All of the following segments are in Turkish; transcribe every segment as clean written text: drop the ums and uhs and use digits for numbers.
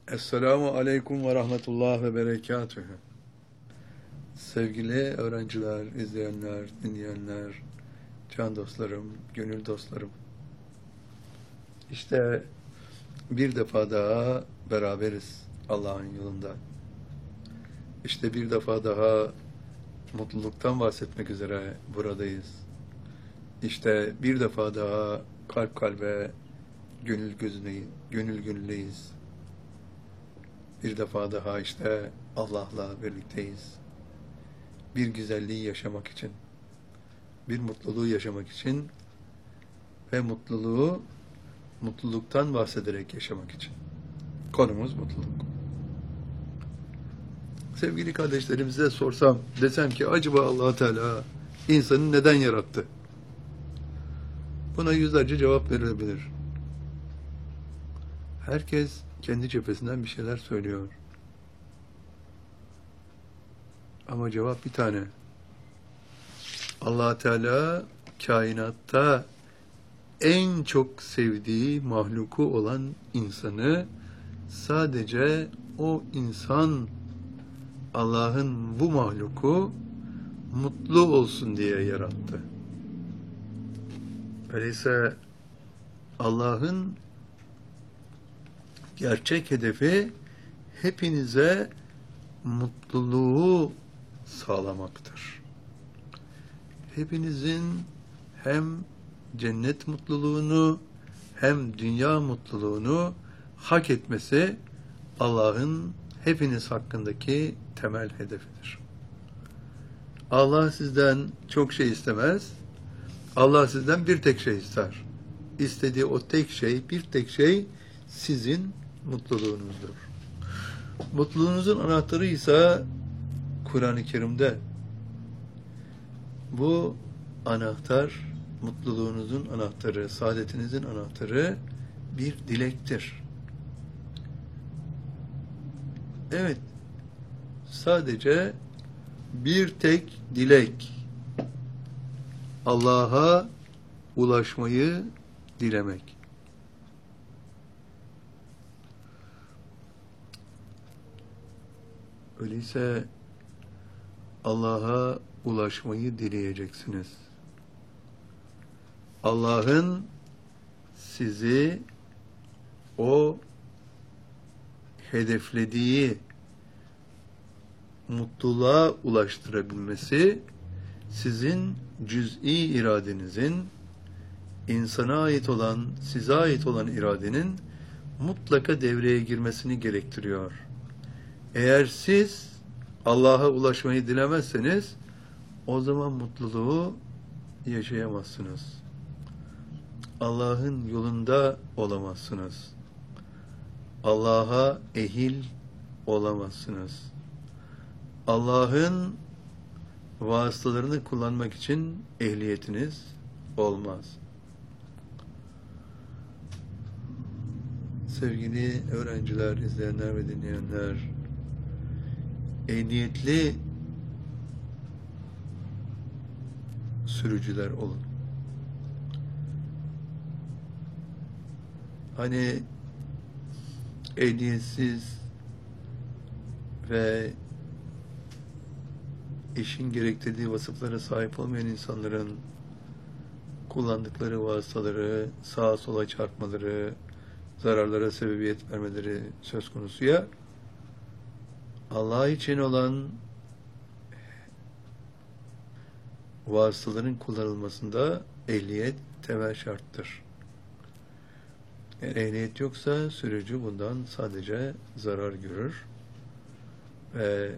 Esselamu Aleyküm ve Rahmetullah ve Berekatühü. Sevgili öğrenciler, izleyenler, dinleyenler, can dostlarım, gönül dostlarım. İşte bir defa daha beraberiz Allah'ın yolunda. İşte bir defa daha mutluluktan bahsetmek üzere buradayız. İşte bir defa daha kalp kalbe, gönül gönüldeyiz. Bir defa daha işte Allah'la birlikteyiz. Bir güzelliği yaşamak için, bir mutluluğu yaşamak için ve mutluluktan bahsederek yaşamak için. Konumuz mutluluk. Sevgili kardeşlerimize sorsam, desem ki acaba Allah Teala insanı neden yarattı? Buna yüzlerce cevap verilebilir. Herkes kendi cephesinden bir şeyler söylüyor. Ama cevap bir tane. Allah Teala kainatta en çok sevdiği mahluku olan insanı sadece o insan Allah'ın bu mahluku mutlu olsun diye yarattı. Öyleyse Allah'ın gerçek hedefi hepinize mutluluğu sağlamaktır. Hepinizin hem cennet mutluluğunu hem dünya mutluluğunu hak etmesi Allah'ın hepiniz hakkındaki temel hedefidir. Allah sizden çok şey istemez. Allah sizden bir tek şey ister. İstediği o tek şey, bir tek şey sizin mutluluğunuzdur. Mutluluğunuzun anahtarı ise Kur'an-ı Kerim'de. Bu anahtar, mutluluğunuzun anahtarı, saadetinizin anahtarı bir dilektir. Evet, sadece bir tek dilek. Allah'a ulaşmayı dilemek. Öyleyse Allah'a ulaşmayı dileyeceksiniz. Allah'ın sizi o hedeflediği mutluluğa ulaştırabilmesi sizin cüz'i iradenizin, insana ait olan, size ait olan iradenin mutlaka devreye girmesini gerektiriyor. Eğer siz Allah'a ulaşmayı dilemezseniz o zaman mutluluğu yaşayamazsınız. Allah'ın yolunda olamazsınız. Allah'a ehil olamazsınız. Allah'ın vasıtalarını kullanmak için ehliyetiniz olmaz. Sevgili öğrenciler, izleyenler ve dinleyenler, ehliyetli sürücüler olun. Hani ehliyetsiz ve işin gerektirdiği vasıflara sahip olmayan insanların kullandıkları vasıtaları sağa sola çarpmaları, zararlara sebebiyet vermeleri söz konusu ya, Allah için olan vasıtaların kullanılmasında ehliyet temel şarttır. Eğer ehliyet yoksa sürücü bundan sadece zarar görür ve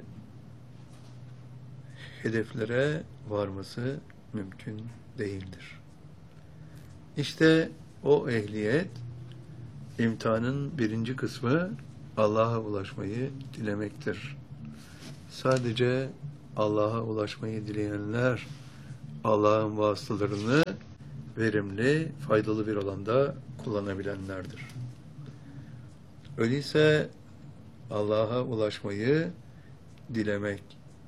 hedeflere varması mümkün değildir. İşte o ehliyet, imtihanın birinci kısmı Allah'a ulaşmayı dilemektir. Sadece Allah'a ulaşmayı dileyenler Allah'ın vasıtalarını verimli, faydalı bir alanda kullanabilenlerdir. Öyleyse Allah'a ulaşmayı dilemek,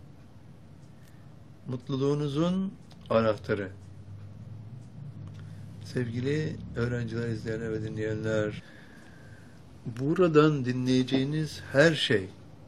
mutluluğunuzun anahtarı. Sevgili öğrenciler, izleyenler ve dinleyenler, buradan dinleyeceğiniz her şey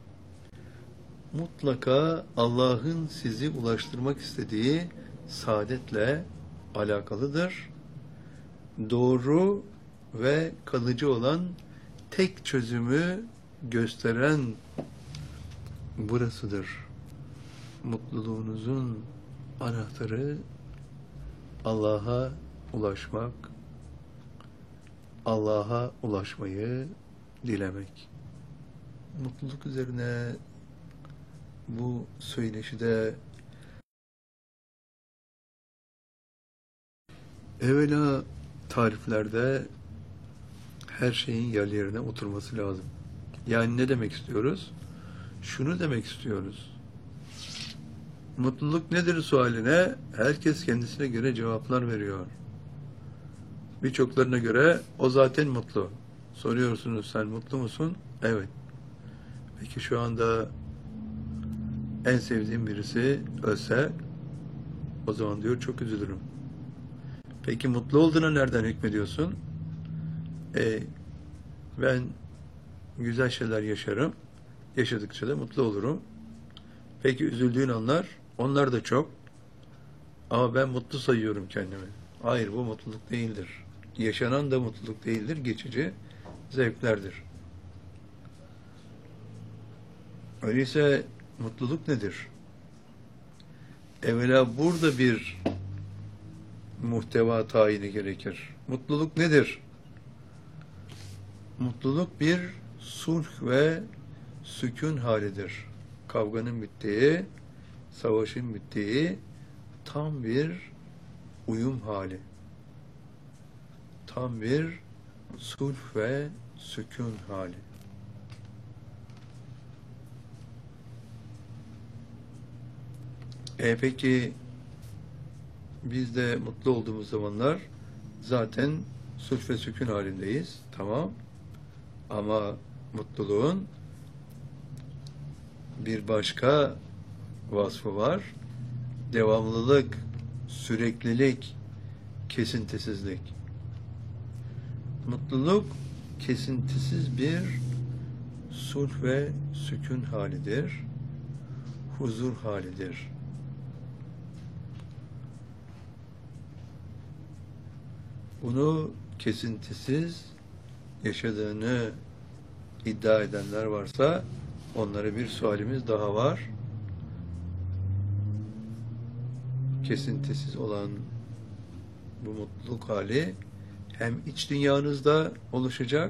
mutlaka Allah'ın sizi ulaştırmak istediği saadetle alakalıdır. Doğru ve kalıcı olan tek çözümü gösteren burasıdır. Mutluluğunuzun anahtarı Allah'a ulaşmak, Allah'a ulaşmayı dilemek. Mutluluk üzerine bu söyleşide evvela tariflerde her şeyin yerine oturması lazım. Yani ne demek istiyoruz? Şunu demek istiyoruz. Mutluluk nedir sualine herkes kendisine göre cevaplar veriyor. Birçoklarına göre o zaten mutlu. Soruyorsunuz, sen mutlu musun? Evet. Peki şu anda en sevdiğim birisi ölse, o zaman diyor çok üzülürüm. Peki mutlu olduğuna nereden hükmediyorsun? Ben güzel şeyler yaşarım. Yaşadıkça da mutlu olurum. Peki üzüldüğün anlar? Onlar da çok. Ama ben mutlu sayıyorum kendimi. Hayır, bu mutluluk değildir. Yaşanan da mutluluk değildir. Geçici zevklerdir. Öyleyse mutluluk nedir? Evvela burada bir muhteva tayini gerekir. Mutluluk nedir? Mutluluk bir sulh ve sükun halidir. Kavganın bittiği, savaşın bittiği tam bir uyum hali. Tam bir sulh ve sükun hali. Peki biz de mutlu olduğumuz zamanlar zaten sulh ve sükun halindeyiz. Tamam. Ama mutluluğun bir başka vasfı var. Devamlılık, süreklilik, kesintisizlik. Mutluluk kesintisiz bir sulh ve sükun halidir. Huzur halidir. Bunu kesintisiz yaşadığını iddia edenler varsa onlara bir sualimiz daha var. Kesintisiz olan bu mutluluk hali hem iç dünyanızda oluşacak,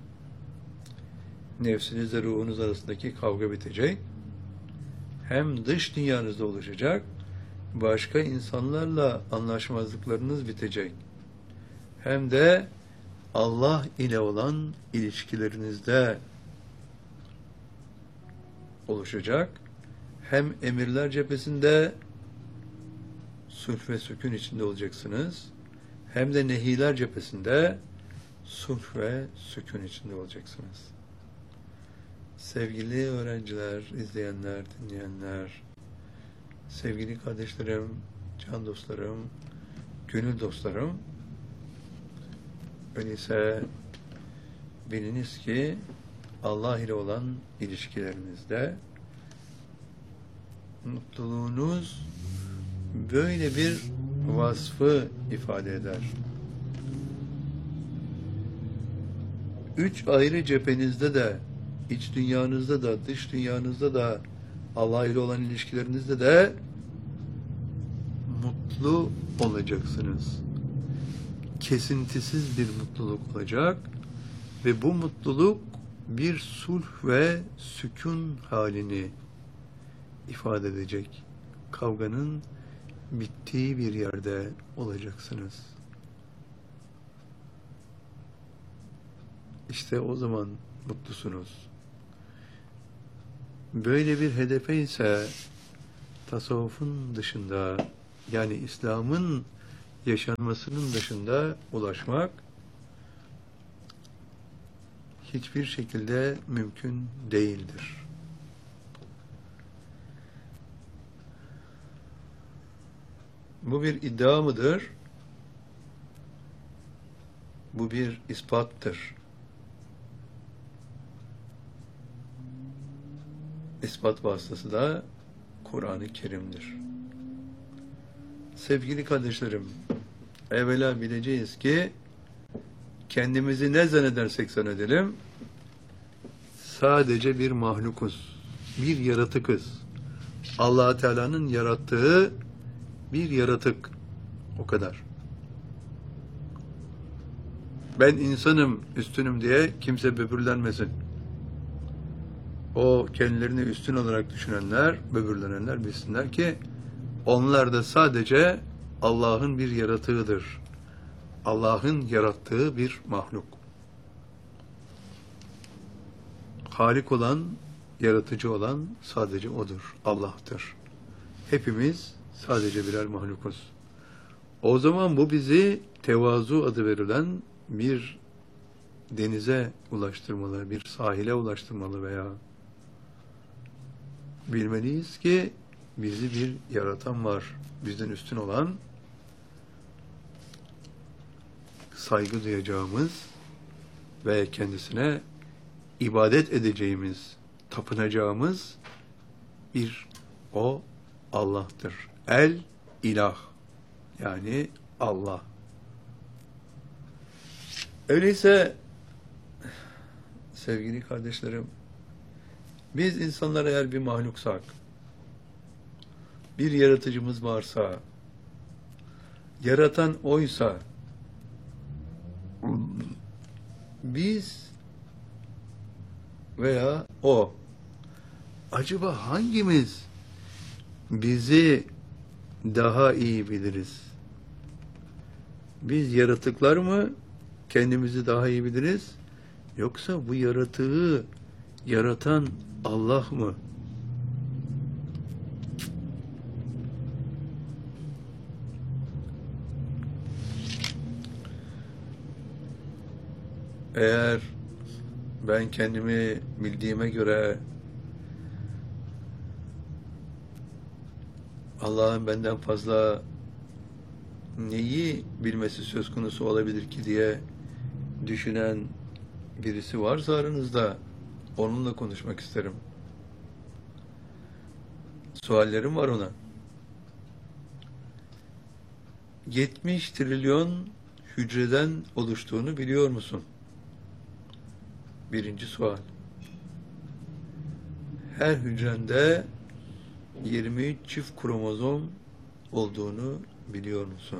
nefsinizle ruhunuz arasındaki kavga bitecek, hem dış dünyanızda oluşacak, başka insanlarla anlaşmazlıklarınız bitecek, hem de Allah ile olan ilişkilerinizde oluşacak. Hem emirler cephesinde sulh ve sükun içinde olacaksınız, hem de nehiler cephesinde sulh ve sükun içinde olacaksınız. Sevgili öğrenciler, izleyenler, dinleyenler, sevgili kardeşlerim, can dostlarım, gönül dostlarım, öyleyse biliniz ki Allah ile olan ilişkilerinizde mutluluğunuz böyle bir vasfı ifade eder. 3 ayrı cephenizde de, iç dünyanızda da, dış dünyanızda da, Allah ile olan ilişkilerinizde de mutlu olacaksınız. Kesintisiz bir mutluluk olacak ve bu mutluluk bir sulh ve sükun halini ifade edecek. Kavganın bittiği bir yerde olacaksınız. İşte o zaman mutlusunuz. Böyle bir hedefe ise tasavvufun dışında, yani İslam'ın yaşanmasının dışında ulaşmak hiçbir şekilde mümkün değildir. Bu bir iddia mıdır? Bu bir ispattır. ispat vasıtası da Kur'an-ı Kerim'dir. Sevgili kardeşlerim, evvela bileceğiz ki kendimizi ne zannedersek zannedelim, sadece bir mahlukuz, bir yaratıkız. Allah Teala'nın yarattığı bir yaratık, o kadar. Ben insanım, üstünüm diye kimse böbürlenmesin. O kendilerini üstün olarak düşünenler, böbürlenenler bilsinler ki onlar da sadece Allah'ın bir yaratığıdır. Allah'ın yarattığı bir mahluk. Halik olan, yaratıcı olan sadece O'dur, Allah'tır. Hepimiz sadece birer mahlukuz. O zaman bu bizi tevazu adı verilen bir denize ulaştırmalı, bir sahile ulaştırmalı veya bilmeliyiz ki bizi bir yaratan var, bizden üstün olan, saygı duyacağımız ve kendisine ibadet edeceğimiz, tapınacağımız bir o Allah'tır. El ilah, yani Allah. Öyleyse sevgili kardeşlerim, biz insanlar eğer bir mahluksak, bir yaratıcımız varsa, yaratan O'ysa, biz veya O, acaba hangimiz bizi daha iyi biliriz? Biz yaratıklar mı kendimizi daha iyi biliriz? Yoksa bu yaratığı yaratan Allah mı? Eğer ben kendimi bildiğime göre Allah'ın benden fazla neyi bilmesi söz konusu olabilir ki diye düşünen birisi varsa aranızda, onunla konuşmak isterim. Suallerim var ona. 70 trilyon hücreden oluştuğunu biliyor musun? Birinci sual. Her hücrende 23 çift kromozom olduğunu biliyor musun?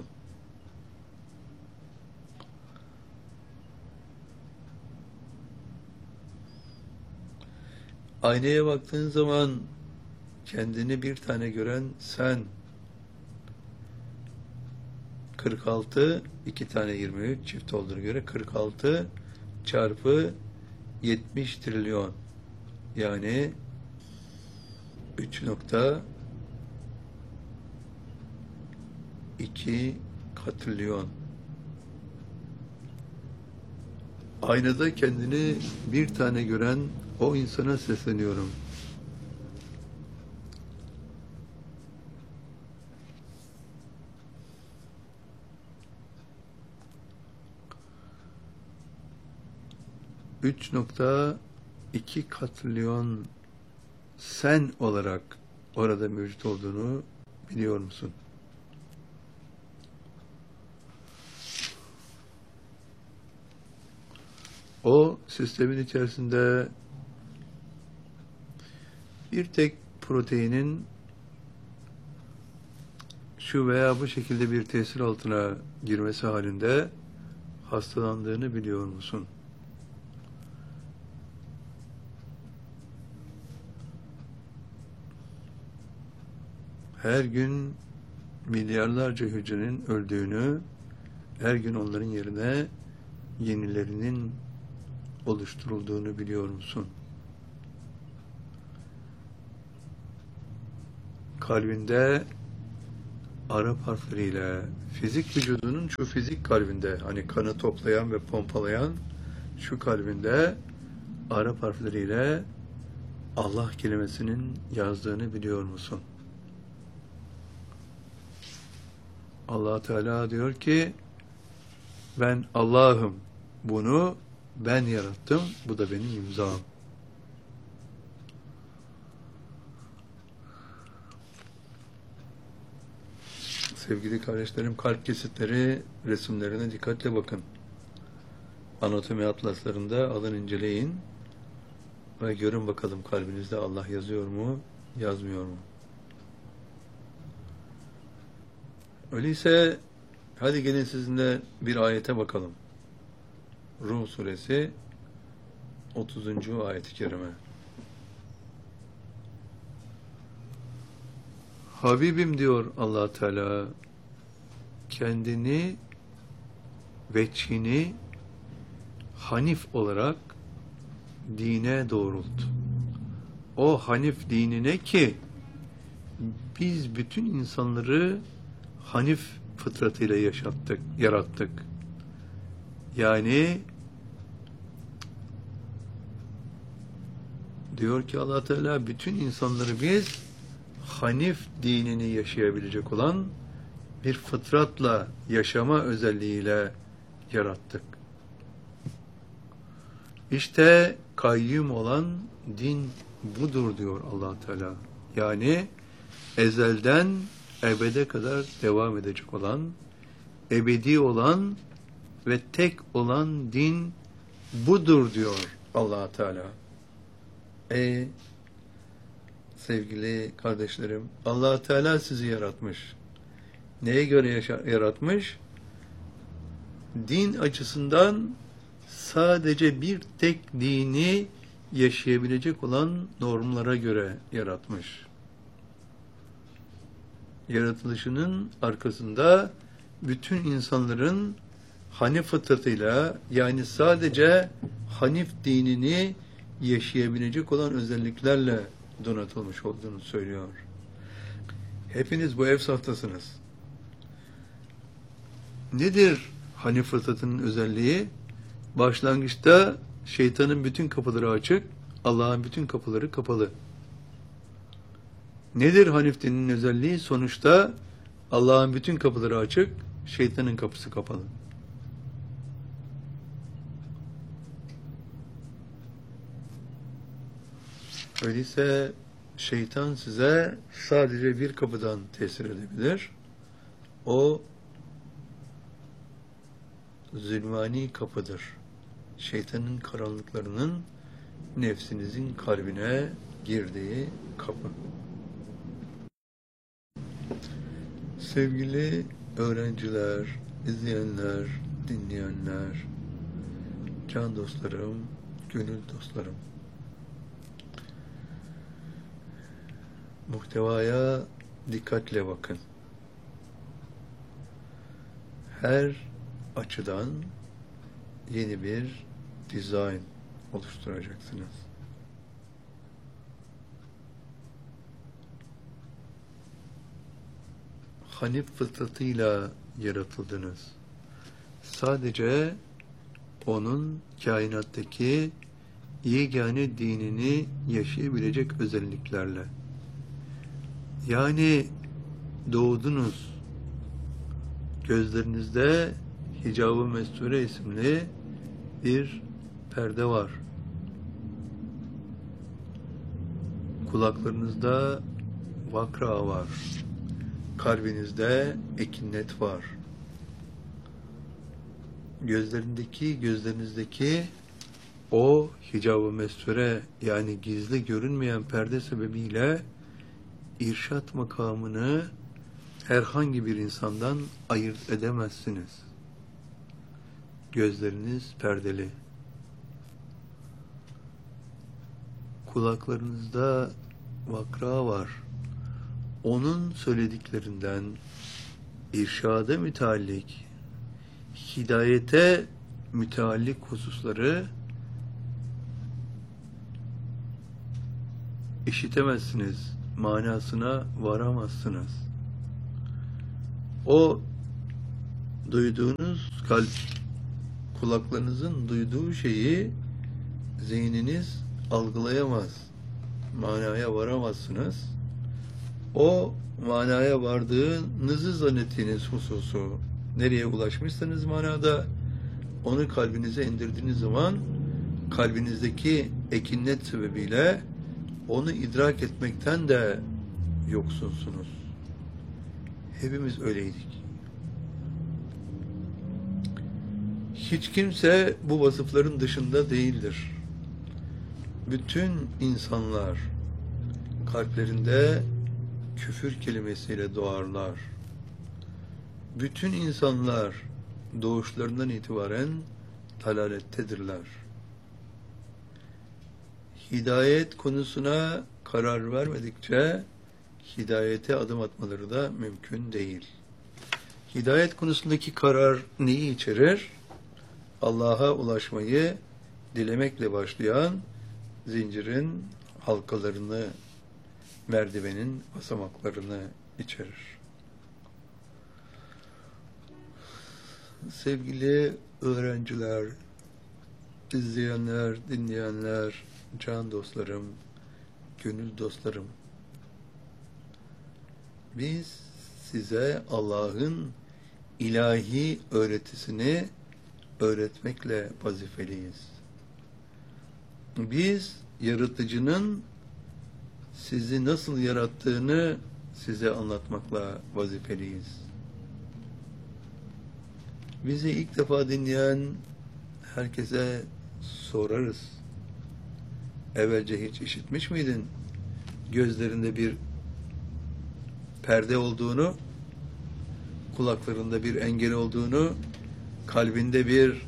Aynaya baktığın zaman kendini bir tane gören sen, 46, 2 tane 23 çift olduğuna göre 46 çarpı 70 trilyon, yani 3,2 katrilyon. Aynada kendini bir tane gören o insana sesleniyorum. ...3,2 katrilyon sen olarak orada mevcut olduğunu biliyor musun? O sistemin içerisinde bir tek proteinin şu veya bu şekilde bir tesir altına girmesi halinde hastalandığını biliyor musun? Her gün milyarlarca hücrenin öldüğünü, her gün onların yerine yenilerinin oluşturulduğunu biliyor musun? Kalbinde Arap harfleriyle fizik vücudunun şu fizik kalbinde, hani kanı toplayan ve pompalayan şu kalbinde Arap harfleriyle Allah kelimesinin yazdığını biliyor musun? Allah Teala diyor ki ben Allah'ım, bunu ben yarattım, bu da benim imzam. Sevgili kardeşlerim, kalp kesitleri resimlerine dikkatle bakın. Anatomi atlaslarında alın, inceleyin ve görün bakalım kalbinizde Allah yazıyor mu, yazmıyor mu? Öyleyse hadi gelin sizinle bir ayete bakalım. Rum suresi 30. ayet-i kerime. Habibim diyor Allah Teala, kendini, veçhini Hanif olarak dine doğrult. O Hanif dinine ki biz bütün insanları Hanif fıtratıyla yarattık. Yani diyor ki Allah Teala, bütün insanları biz Hanif dinini yaşayabilecek olan bir fıtratla, yaşama özelliğiyle yarattık. İşte kayyum olan din budur diyor Allah Teala. Yani ezelden ebede kadar devam edecek olan, ebedi olan ve tek olan din budur diyor Allah Teala. Sevgili kardeşlerim, Allah Teala sizi yaratmış. Neye göre yaratmış? Din açısından sadece bir tek dini yaşayabilecek olan normlara göre yaratmış. Yaratılışının arkasında bütün insanların Hanif fıtratıyla, yani sadece Hanif dinini yaşayabilecek olan özelliklerle donatılmış olduğunu söylüyor. Hepiniz bu efsaftasınız. Nedir Hanif fıtratının özelliği? Başlangıçta şeytanın bütün kapıları açık, Allah'ın bütün kapıları kapalı. Nedir Hanif dininin özelliği? Sonuçta Allah'ın bütün kapıları açık, şeytanın kapısı kapalı. Öyleyse şeytan size sadece bir kapıdan tesir edebilir. O zulmani kapıdır. Şeytanın karanlıklarının nefsinizin kalbine girdiği kapı. Sevgili öğrenciler, izleyenler, dinleyenler, can dostlarım, gönül dostlarım, muhtevaya dikkatle bakın. Her açıdan yeni bir dizayn oluşturacaksınız. Hanif fıtratıyla yaratıldınız. Sadece onun kainattaki yegane dinini yaşayabilecek özelliklerle. Yani doğdunuz, gözlerinizde Hicab-ı Mesture isimli bir perde var. Kulaklarınızda vakra var. Kalbinizde ekinnet var. Gözlerinizdeki o Hicab-ı Mesture, yani gizli görünmeyen perde sebebiyle irşat makamını herhangi bir insandan ayırt edemezsiniz. Gözleriniz perdeli. Kulaklarınızda vakra var. Onun söylediklerinden irşada müteallik, hidayete müteallik hususları işitemezsiniz, manasına varamazsınız. O duyduğunuz kulaklarınızın duyduğu şeyi zihniniz algılayamaz, manaya varamazsınız. O manaya vardığınızı zannettiğiniz hususu, nereye ulaşmışsanız manada, onu kalbinize indirdiğiniz zaman kalbinizdeki ekinnet sebebiyle onu idrak etmekten de yoksunsunuz. Hepimiz öyleydik. Hiç kimse bu vasıfların dışında değildir. Bütün insanlar kalplerinde küfür kelimesiyle doğarlar. Bütün insanlar doğuşlarından itibaren dalalettedirler. Hidayet konusuna karar vermedikçe hidayete adım atmaları da mümkün değil. Hidayet konusundaki karar neyi içerir? Allah'a ulaşmayı dilemekle başlayan zincirin halkalarını, merdivenin basamaklarını içerir. Sevgili öğrenciler, izleyenler, dinleyenler, can dostlarım, gönül dostlarım, biz size Allah'ın ilahi öğretisini öğretmekle vazifeliyiz. Biz yaratıcının sizi nasıl yarattığını size anlatmakla vazifeliyiz. Bizi ilk defa dinleyen herkese sorarız. Evvelce hiç işitmiş miydin? Gözlerinde bir perde olduğunu, kulaklarında bir engel olduğunu, kalbinde bir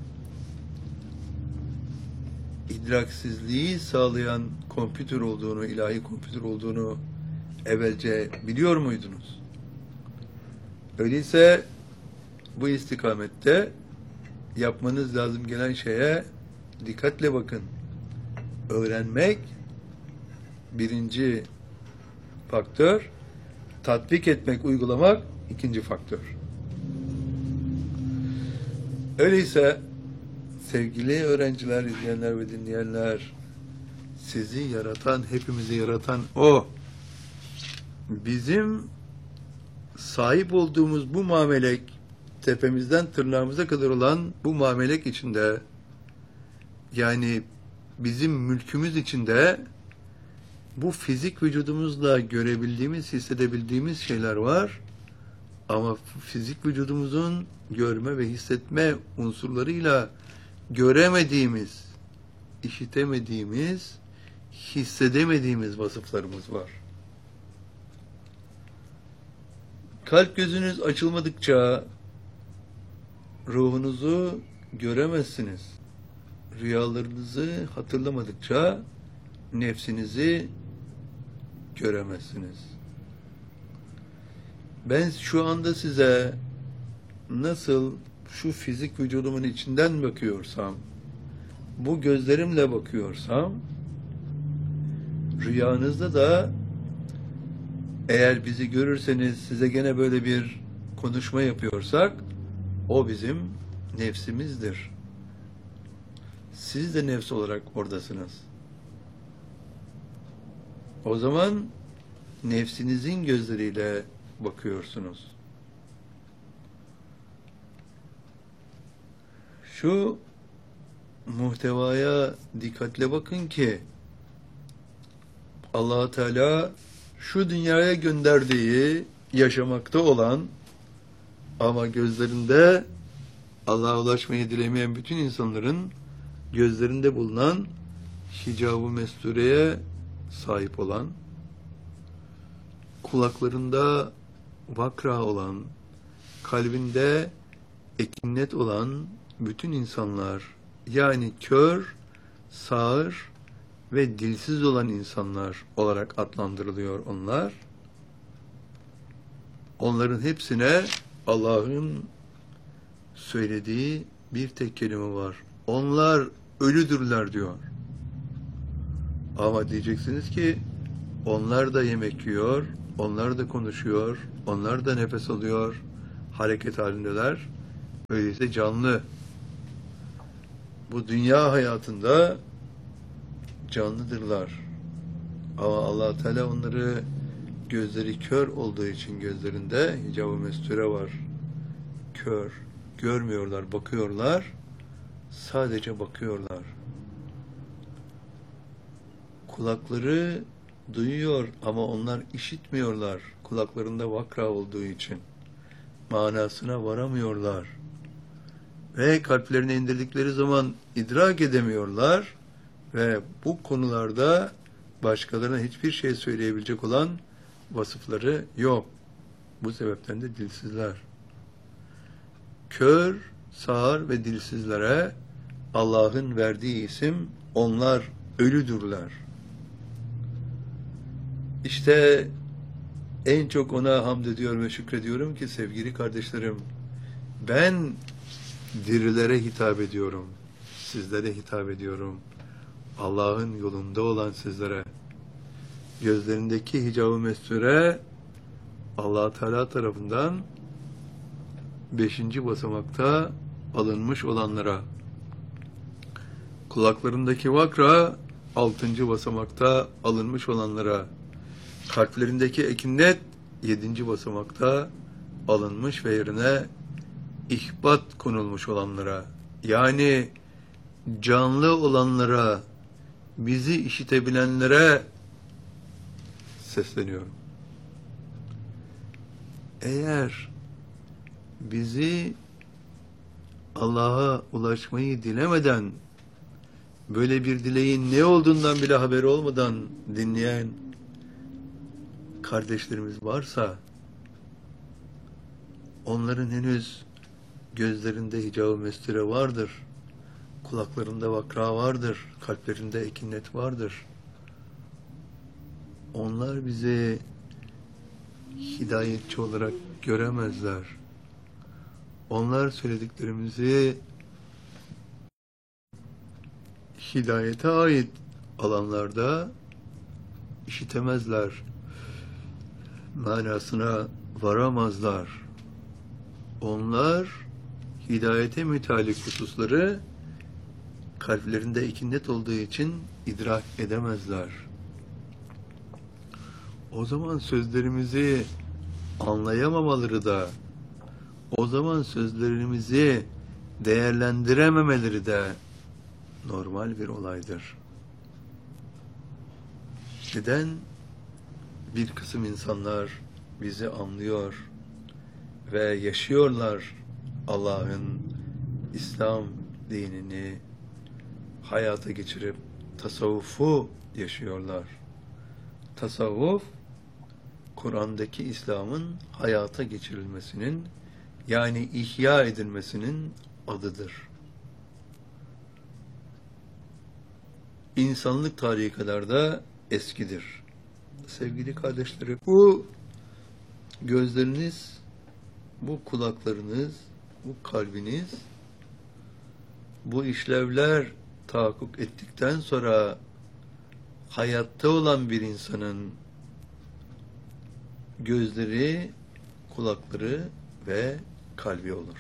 idraksizliği sağlayan kompütür olduğunu, ilahi kompütür olduğunu evvelce biliyor muydunuz? Öyleyse bu istikamette yapmanız lazım gelen şeye dikkatle bakın. Öğrenmek birinci faktör, tatbik etmek, uygulamak ikinci faktör. Öyleyse sevgili öğrenciler, izleyenler ve dinleyenler, sizi yaratan, hepimizi yaratan O. Bizim sahip olduğumuz bu mamelek, tepemizden tırnağımıza kadar olan bu mamelek içinde, yani bizim mülkümüz içinde bu fizik vücudumuzla görebildiğimiz, hissedebildiğimiz şeyler var. Ama fizik vücudumuzun görme ve hissetme unsurlarıyla göremediğimiz, işitemediğimiz, hissedemediğimiz vasıflarımız var. Kalp gözünüz açılmadıkça ruhunuzu göremezsiniz. Rüyalarınızı hatırlamadıkça nefsinizi göremezsiniz. Ben şu anda size nasıl şu fizik vücudumun içinden bakıyorsam, bu gözlerimle bakıyorsam, rüyanızda da eğer bizi görürseniz size gene böyle bir konuşma yapıyorsak, o bizim nefsimizdir. Siz de nefs olarak oradasınız. O zaman nefsinizin gözleriyle bakıyorsunuz. Şu muhtevaya dikkatle bakın ki Allah Teala şu dünyaya gönderdiği yaşamakta olan ama gözlerinde Allah'a ulaşmayı dilemeyen bütün insanların gözlerinde bulunan hicab-ı mestureye sahip olan, kulaklarında vakra olan, kalbinde ekinnet olan bütün insanlar, yani kör, sağır ve dilsiz olan insanlar olarak adlandırılıyor onlar. Onların hepsine Allah'ın söylediği bir tek kelime var. Onlar ölüdürler diyor. Ama diyeceksiniz ki onlar da yemek yiyor, onlar da konuşuyor, onlar da nefes alıyor, hareket halindeler. Öyleyse canlı. Bu dünya hayatında canlıdırlar. Ama Allah Teala onları gözleri kör olduğu için gözlerinde hicab-ı mesture var. Kör. Görmüyorlar, bakıyorlar. Sadece bakıyorlar. Kulakları duyuyor ama onlar işitmiyorlar. Kulaklarında vakra olduğu için. Manasına varamıyorlar. Ve kalplerine indirdikleri zaman idrak edemiyorlar. Ve bu konularda başkalarına hiçbir şey söyleyebilecek olan vasıfları yok. Bu sebepten de dilsizler. Kör, sağır ve dilsizlere Allah'ın verdiği isim, onlar ölüdürler. İşte en çok ona hamd ediyor ve şükrediyorum ki sevgili kardeşlerim, ben dirilere hitap ediyorum, sizlere hitap ediyorum. Allah'ın yolunda olan sizlere, gözlerindeki hicab-ı mesture Allah Teala tarafından 5. basamakta alınmış olanlara, kulaklarındaki vakra 6. basamakta alınmış olanlara, kalplerindeki ekinnet 7. basamakta alınmış ve yerine ihbat konulmuş olanlara, yani canlı olanlara, bizi işitebilenlere sesleniyorum. Eğer bizi Allah'a ulaşmayı dilemeden, böyle bir dileğin ne olduğundan bile haberi olmadan dinleyen kardeşlerimiz varsa, onların henüz gözlerinde hicab-ı mesture vardır, kulaklarında vakra vardır, kalplerinde ekinnet vardır. Onlar bizi hidayetçi olarak göremezler. Onlar söylediklerimizi hidayete ait alanlarda işitemezler. Manasına varamazlar. Onlar hidayete mütalik hususları kalplerinde ekinnet olduğu için idrak edemezler. O zaman sözlerimizi anlayamamaları da, o zaman sözlerimizi değerlendirememeleri de normal bir olaydır. Neden bir kısım insanlar bizi anlıyor ve yaşıyorlar, Allah'ın İslam dinini hayata geçirip tasavvufu yaşıyorlar. Tasavvuf, Kur'an'daki İslam'ın hayata geçirilmesinin, yani ihya edilmesinin adıdır. İnsanlık tarihi kadar da eskidir. Sevgili kardeşlerim, bu gözleriniz, bu kulaklarınız, bu kalbiniz, bu işlevler tahakkuk ettikten sonra hayatta olan bir insanın gözleri, kulakları ve kalbi olur.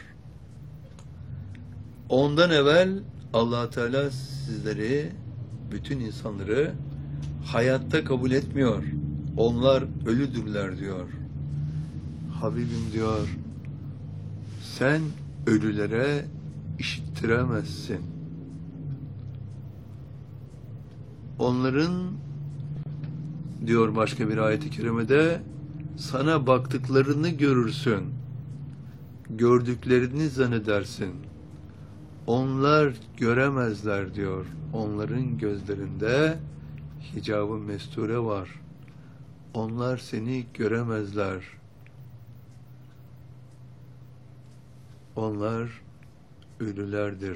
Ondan evvel Allah Teala sizleri, bütün insanları hayatta kabul etmiyor. Onlar ölüdürler diyor. Habibim diyor, sen ölülere işittiremezsin. Onların, diyor başka bir ayet-i kerimede, sana baktıklarını görürsün, gördüklerini zannedersin. Onlar göremezler diyor. Onların gözlerinde hicab-ı mesture var. Onlar seni göremezler. Onlar ölülerdir.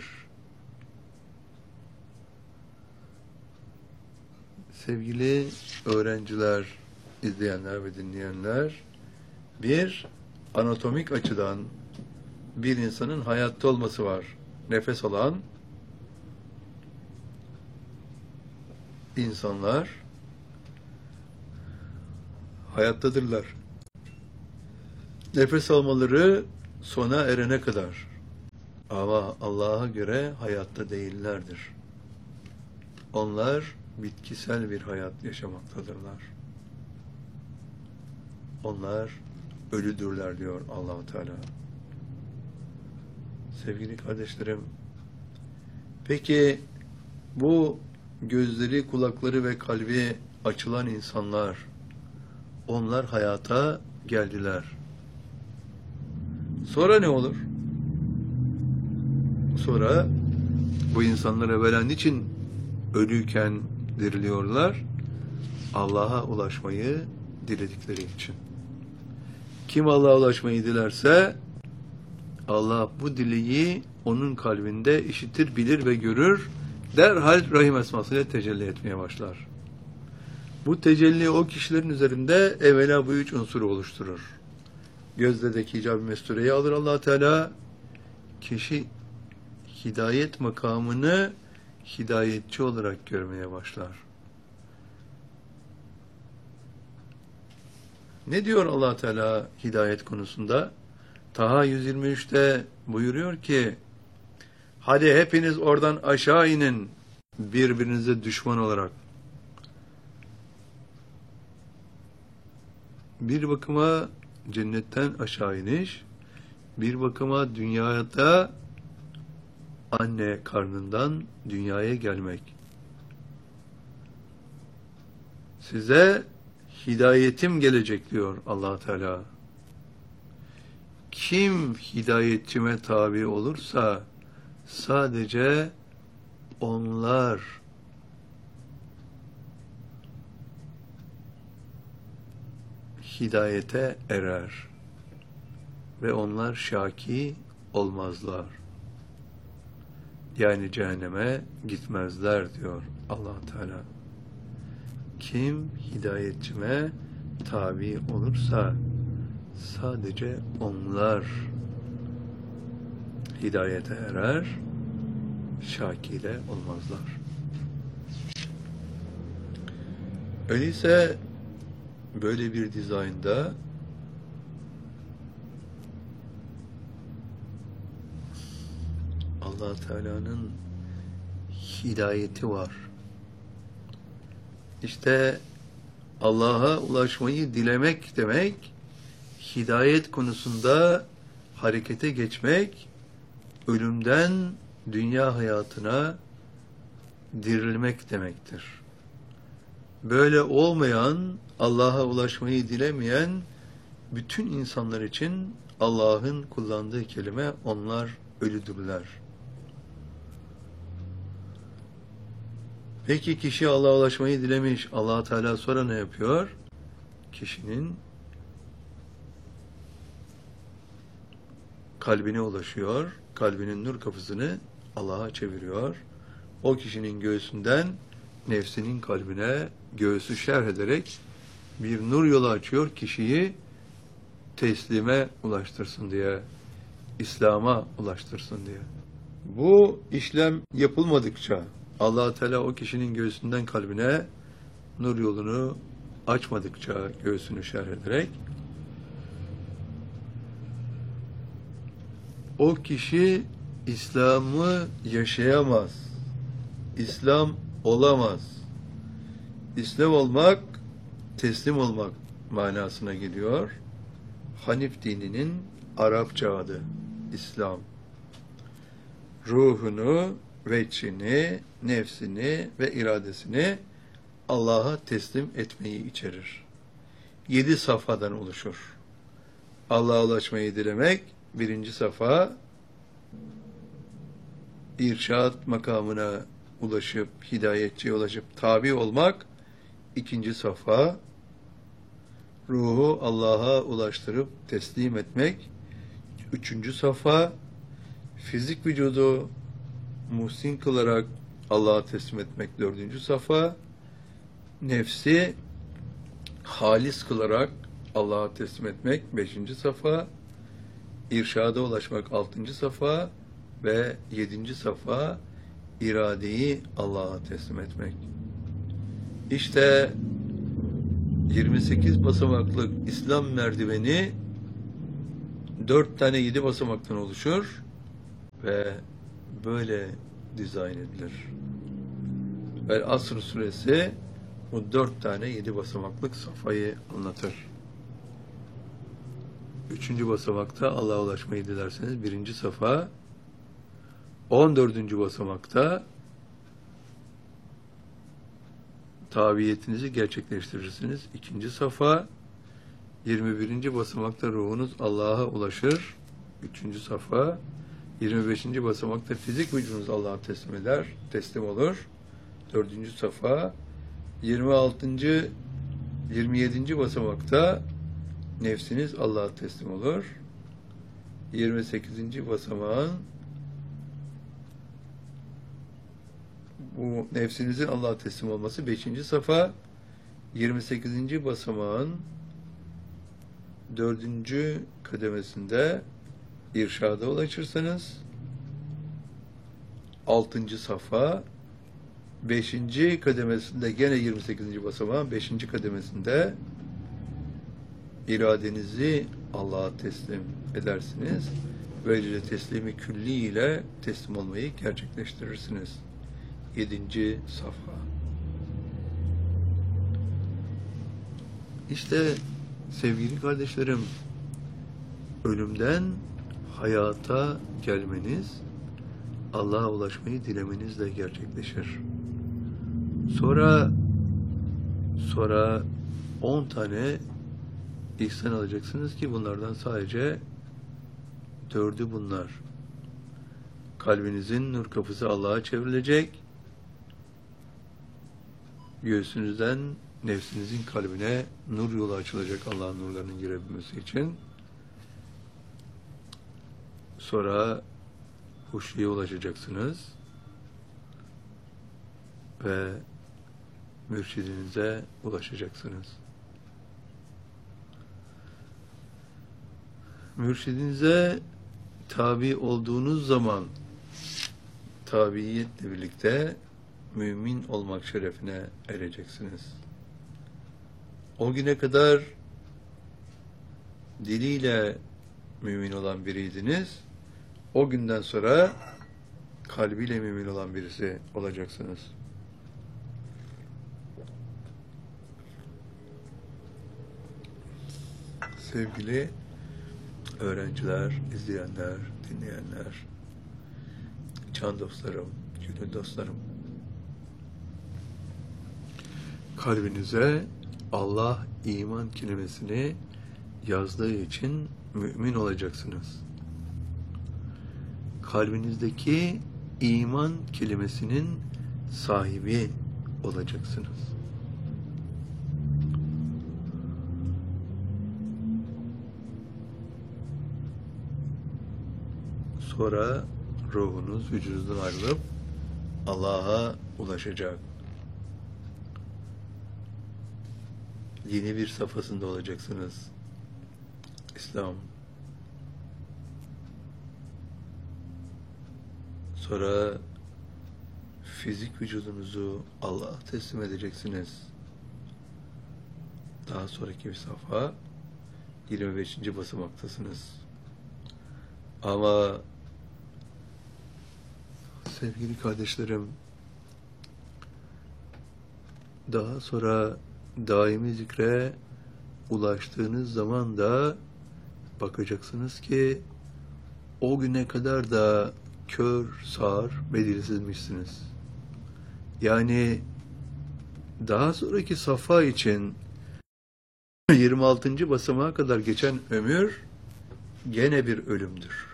Sevgili öğrenciler, izleyenler ve dinleyenler, bir anatomik açıdan bir insanın hayatta olması var. Nefes alan insanlar hayattadırlar. Nefes almaları sona erene kadar. Ama Allah'a göre hayatta değillerdir. Onlar bitkisel bir hayat yaşamaktadırlar. Onlar ölüdürler diyor Allah-u Teala. Sevgili kardeşlerim, peki bu gözleri, kulakları ve kalbi açılan insanlar, onlar hayata geldiler. Sonra ne olur? Sonra bu insanlar evvelen için ölüyken diriliyorlar? Allah'a ulaşmayı diledikleri için. Kim Allah'a ulaşmayı dilerse Allah bu dileği onun kalbinde işitir, bilir ve görür. Derhal Rahim esmasıyla tecelli etmeye başlar. Bu tecelli o kişilerin üzerinde evvela bu üç unsuru oluşturur. Gözdedeki icab-ı mestureyi alır Allah Teala. Kişi hidayet makamını hidayetçi olarak görmeye başlar. Ne diyor Allah Teala hidayet konusunda? Taha 123'te buyuruyor ki, hadi hepiniz oradan aşağı inin birbirinize düşman olarak. Bir bakıma cennetten aşağı iniş, bir bakıma dünyada anne karnından dünyaya gelmek. Size hidayetim gelecek diyor Allah Teala. Kim hidayetçime tabi olursa sadece onlar hidayete erer ve onlar şaki olmazlar. Yani cehenneme gitmezler diyor Allah Teala. Kim hidayetçime tabi olursa sadece onlar hidayete erer, şakile olmazlar. Öyleyse böyle bir dizaynda Allah Teala'nın hidayeti var. İşte Allah'a ulaşmayı dilemek demek, hidayet konusunda harekete geçmek, ölümden dünya hayatına dirilmek demektir. Böyle olmayan, Allah'a ulaşmayı dilemeyen bütün insanlar için Allah'ın kullandığı kelime, onlar ölüdürler. Peki kişi Allah'a ulaşmayı dilemiş, Allah Teala sonra ne yapıyor? Kişinin kalbine ulaşıyor, kalbinin nur kapısını Allah'a çeviriyor. O kişinin göğsünden nefsinin kalbine göğsü şerh ederek bir nur yolu açıyor, kişiyi teslime ulaştırsın diye, İslam'a ulaştırsın diye. Bu işlem yapılmadıkça, Allah Teala o kişinin göğsünden kalbine nur yolunu açmadıkça, göğsünü şerh ederek, o kişi İslam'ı yaşayamaz. İslam olamaz. İslam olmak, teslim olmak manasına geliyor. Hanif dininin Arapça adı İslam. Ruhunu, veçhini, nefsini ve iradesini Allah'a teslim etmeyi içerir. 7 safhadan oluşur. Allah'a ulaşmayı dilemek, 1. safha, irşad makamına ulaşıp, hidayetçiye ulaşıp tabi olmak, 2. safha, ruhu Allah'a ulaştırıp teslim etmek, 3. safha, fizik vücudu muhsin kılarak Allah'a teslim etmek, 4. safha, nefsi halis kılarak Allah'a teslim etmek, 5. safha, irşada ulaşmak, 6. safha ve 7. safha, iradeyi Allah'a teslim etmek. İşte 28 basamaklık İslam merdiveni 4 tane 7 basamaktan oluşur ve böyle dizayn edilir. Ve Asr suresi bu 4 tane 7 basamaklık safhayı anlatır. 3. basamakta Allah'a ulaşmayı dilerseniz 1. safa, 14. basamakta tabiyetinizi gerçekleştirirsiniz. 2. safa, 21. basamakta ruhunuz Allah'a ulaşır. 3. safa, 25. basamakta fizik vücudunuz Allah'a teslim olur. 4. safa, 26. 27. basamakta nefsiniz Allah'a teslim olur. 28. basamağın bu nefsinizin Allah'a teslim olması 5. safa, 28. basamağın 4. kademesinde irşada ulaşırsınız. 6. safa, 5. kademesinde gene 28. basamağın 5. kademesinde iradenizi Allah'a teslim edersiniz. Böylece teslimi külli ile teslim olmayı gerçekleştirirsiniz. 7. safa. İşte sevgili kardeşlerim, ölümden hayata gelmeniz, Allah'a ulaşmayı dilemenizle gerçekleşir. Sonra 10 tane ihsan alacaksınız ki bunlardan sadece 4'ü bunlar. Kalbinizin nur kapısı Allah'a çevrilecek. Göğsünüzden nefsinizin kalbine nur yolu açılacak Allah'ın nurlarının girebilmesi için. Sonra huşuya ulaşacaksınız ve mürşidinize ulaşacaksınız. Mürşidinize tabi olduğunuz zaman tabiiyetle birlikte mümin olmak şerefine ereceksiniz. O güne kadar diliyle mümin olan biriydiniz. O günden sonra kalbiyle mümin olan birisi olacaksınız. Sevgili öğrenciler, izleyenler, dinleyenler, can dostlarım, gönül dostlarım, kalbinize Allah iman kelimesini yazdığı için mümin olacaksınız. Kalbinizdeki iman kelimesinin sahibi olacaksınız. Sonra ruhunuz vücudunuzdan ayrılıp Allah'a ulaşacak. Yeni bir safhasında olacaksınız. İslam. Sonra fizik vücudunuzu Allah'a teslim edeceksiniz. Daha sonraki bir safha 25. basamaktasınız. Ama sevgili kardeşlerim, daha sonra daimi zikre ulaştığınız zaman da bakacaksınız ki o güne kadar da kör, sağır ve dilsizmişsiniz. Yani daha sonraki safha için 26. basamağa kadar geçen ömür gene bir ölümdür.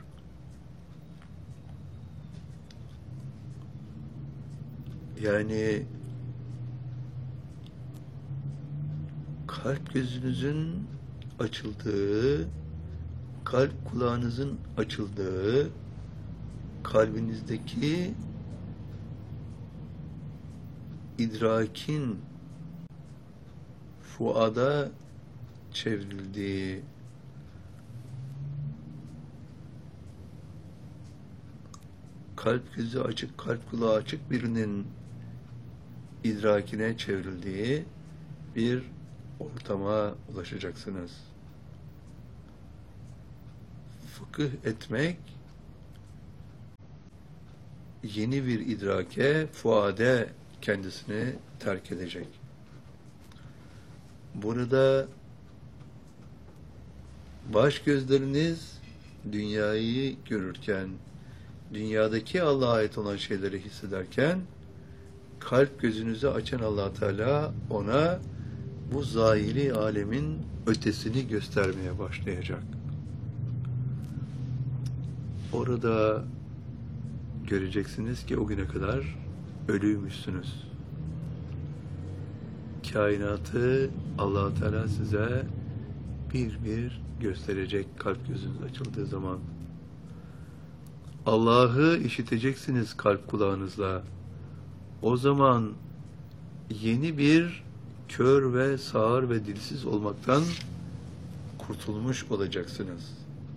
Yani kalp gözünüzün açıldığı, kalp kulağınızın açıldığı, kalbinizdeki idrakin fuada çevrildiği, kalp gözü açık, kalp kulağı açık birinin idrakine çevrildiği bir ortama ulaşacaksınız. Fıkıh etmek, yeni bir idrake, fuade kendisini terk edecek. Burada baş gözleriniz dünyayı görürken, dünyadaki Allah'a ait olan şeyleri hissederken, kalp gözünüzü açan Allah Teala ona bu zahiri alemin ötesini göstermeye başlayacak. Orada göreceksiniz ki o güne kadar ölüymüşsünüz. Kainatı Allah Teala size bir bir gösterecek kalp gözünüz açıldığı zaman. Allah'ı işiteceksiniz kalp kulağınızla. O zaman yeni bir kör ve sağır ve dilsiz olmaktan kurtulmuş olacaksınız.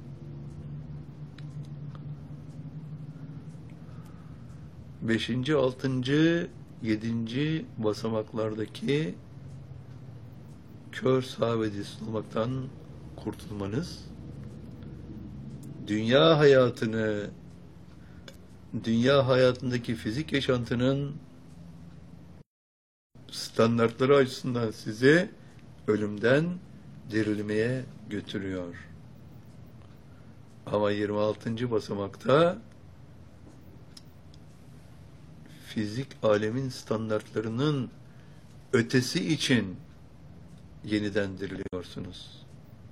Beşinci, altıncı, yedinci basamaklardaki kör, sağır ve dilsiz olmaktan kurtulmanız, dünya hayatındaki fizik yaşantının standartları açısından sizi ölümden dirilmeye götürüyor. Ama 26. basamakta fizik alemin standartlarının ötesi için yeniden diriliyorsunuz.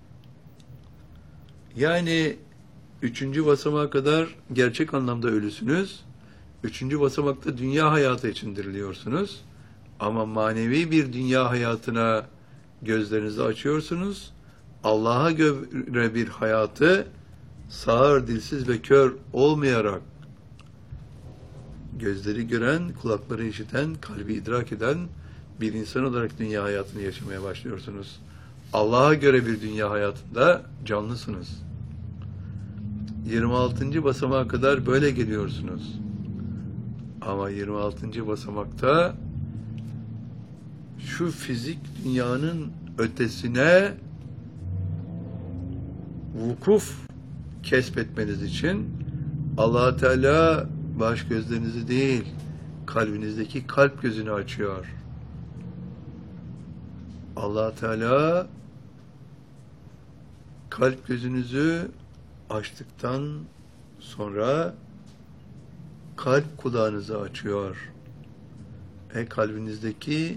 Yani 3. basamağa kadar gerçek anlamda ölüsünüz. 3. basamakta dünya hayatı için diriliyorsunuz. Ama manevi bir dünya hayatına gözlerinizi açıyorsunuz. Allah'a göre bir hayatı sağır, dilsiz ve kör olmayarak gözleri gören, kulakları işiten, kalbi idrak eden bir insan olarak dünya hayatını yaşamaya başlıyorsunuz. Allah'a göre bir dünya hayatında canlısınız. 26. basamağa kadar böyle geliyorsunuz. Ama 26. basamakta şu fizik dünyanın ötesine vukuf kesbetmeniz için Allah Teala baş gözlerinizi değil, kalbinizdeki kalp gözünü açıyor. Allah Teala kalp gözünüzü açtıktan sonra kalp kulağınızı açıyor. Kalbinizdeki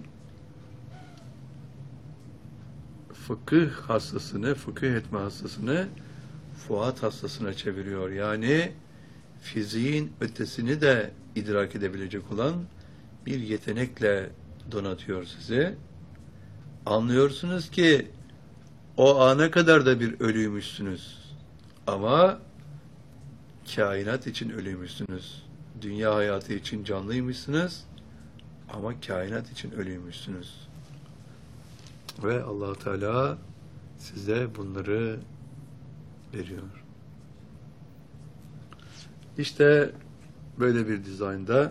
fıkıh etme hastasını fuat hastasına çeviriyor. Yani fiziğin ötesini de idrak edebilecek olan bir yetenekle donatıyor sizi. Anlıyorsunuz ki o ana kadar da bir ölüymüşsünüz. Ama kainat için ölüymüşsünüz. Dünya hayatı için canlıymışsınız. Ama kainat için ölüymüşsünüz. Ve Allah Teala size bunları veriyor. İşte böyle bir dizaynda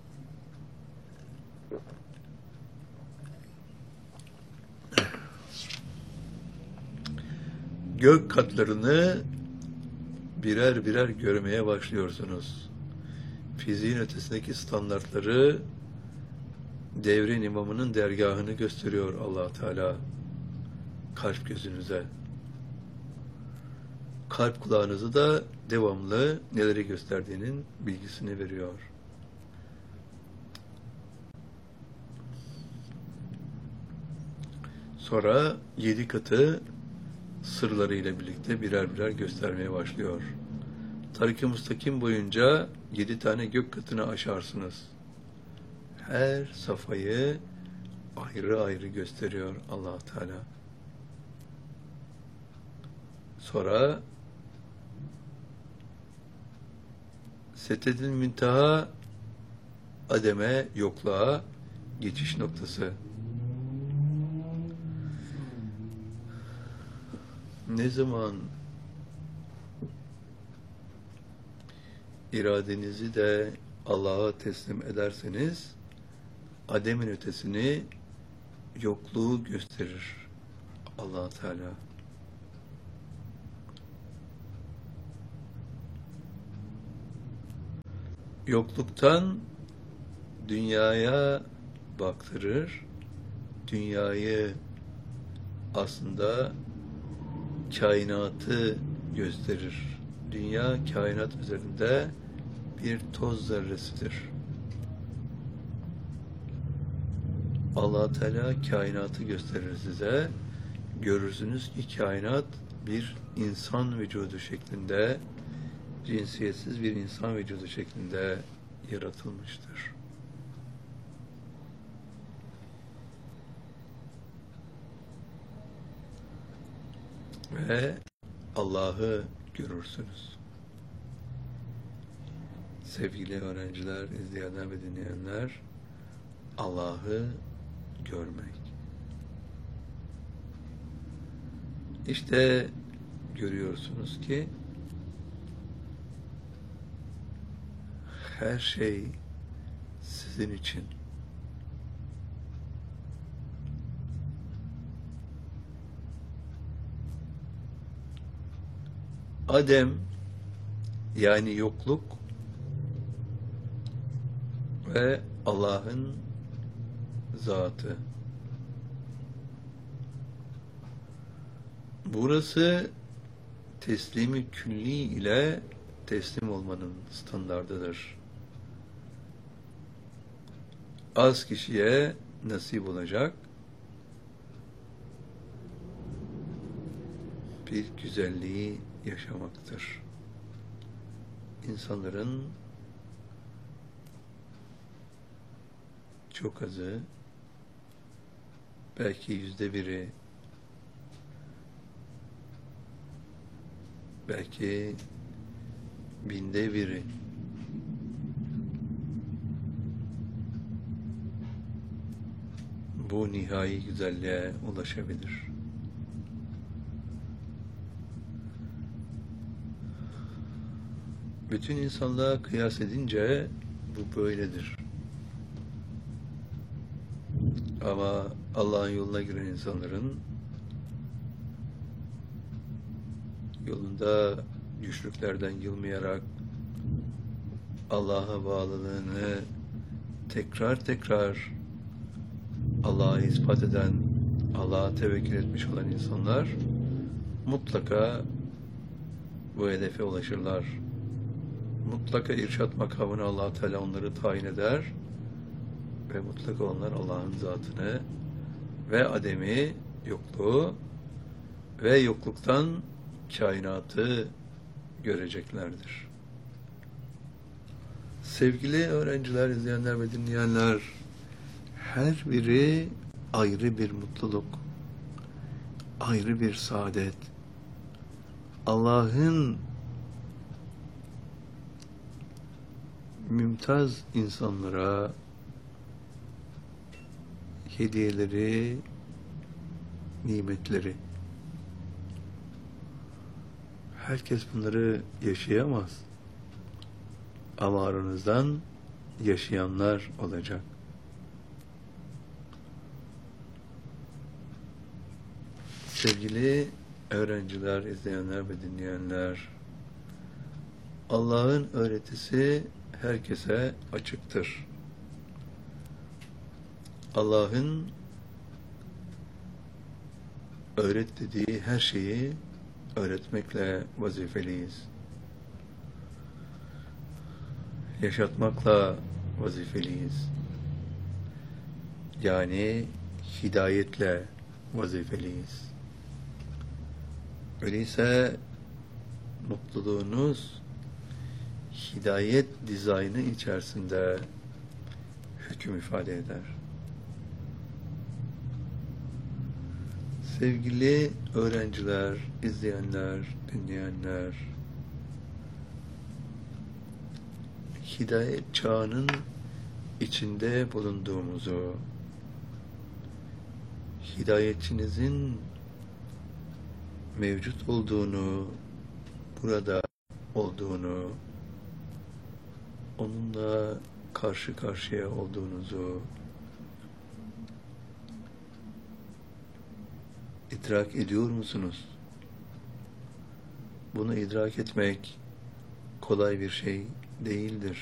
gök katlarını birer birer görmeye başlıyorsunuz. Fiziğin ötesindeki standartları, devrin imamının dergahını gösteriyor Allah Teala kalp gözünüze. Kalp kulağınızı da devamlı neleri gösterdiğinin bilgisini veriyor. Sonra 7 katı sırlarıyla birlikte birer birer göstermeye başlıyor. Tarik-i Müstakim boyunca 7 tane gök katını aşarsınız. Her safhayı ayrı ayrı gösteriyor Allah Teala. Sonra Sedretil Münteha ademe, yokluğa geçiş noktası. Ne zaman iradenizi de Allah'a teslim ederseniz ademin ötesini, yokluğu gösterir Allah Teala. Yokluktan dünyaya baktırır. Dünyayı aslında kainatı gösterir. Dünya kainat üzerinde bir toz zerresidir. Allah Teala kainatı gösterir size. Görürsünüz ki kainat bir insan vücudu şeklinde, cinsiyetsiz bir insan vücudu şeklinde yaratılmıştır. Ve Allah'ı görürsünüz. Sevgili öğrenciler, izleyenler ve dinleyenler, Allah'ı görmek. İşte görüyorsunuz ki her şey sizin için. Adem, yani yokluk ve Allah'ın zatı. Burası teslimi külli ile teslim olmanın standardıdır. Az kişiye nasip olacak bir güzelliği yaşamaktır. İnsanların çok azı, belki 1%, belki 1000'de 1'i bu nihai güzelliğe ulaşabilir. Bütün insanlığa kıyas edince bu böyledir. Ama Allah'ın yoluna giren insanların yolunda güçlüklerden yılmayarak Allah'a bağlılığını tekrar tekrar Allah'a ispat eden, Allah'a tevekkül etmiş olan insanlar mutlaka bu hedefe ulaşırlar. Mutlaka irşat makamını Allah Teala onları tayin eder ve mutlaka onlar Allah'ın zatını ve ademi, yokluğu ve yokluktan kainatı göreceklerdir. Sevgili öğrenciler, izleyenler ve dinleyenler, her biri ayrı bir mutluluk, ayrı bir saadet. Allah'ın mümtaz insanlara hediyeleri, nimetleri. Herkes bunları yaşayamaz. Ama aranızdan yaşayanlar olacak. Sevgili öğrenciler, izleyenler ve dinleyenler, Allah'ın öğretisi herkese açıktır. Allah'ın öğret dediği her şeyi öğretmekle vazifeliyiz. Yaşatmakla vazifeliyiz. Yani hidayetle vazifeliyiz. Öyleyse mutluluğunuz hidayet dizaynı içerisinde hüküm ifade eder. Sevgili öğrenciler, izleyenler, dinleyenler, hidayet çağının içinde bulunduğumuzu, hidayetçinizin mevcut olduğunu, burada olduğunu, onunla karşı karşıya olduğunuzu idrak ediyor musunuz? Bunu idrak etmek kolay bir şey değildir.